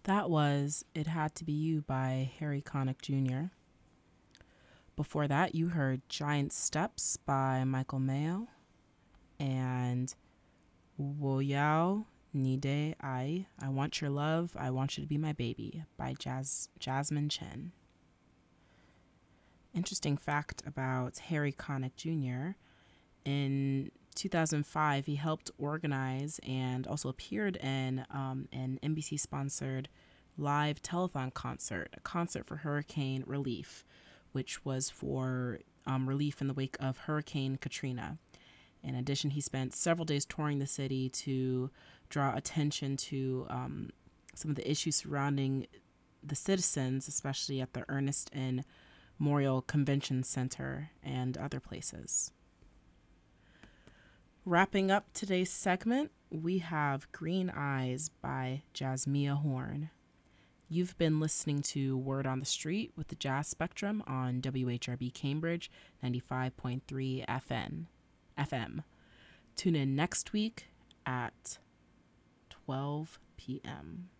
That was It Had to Be You by Harry Connick Jr. Before that, you heard Giant Steps by Michael Mayo and Woyao Nide I Want Your Love, I Want You to Be My Baby by Jasmine Chen. Interesting fact about Harry Connick Jr. In 2005, he helped organize and also appeared in an NBC-sponsored live telethon concert, a concert for hurricane relief, which was for relief in the wake of Hurricane Katrina. In addition, he spent several days touring the city to draw attention to some of the issues surrounding the citizens, especially at the Ernest N. Memorial Convention Center and other places. Wrapping up today's segment, we have Green Eyes by Jasmia Horn. You've been listening to Word on the Street with the Jazz Spectrum on WHRB Cambridge 95.3 FM. Tune in next week at 12 p.m.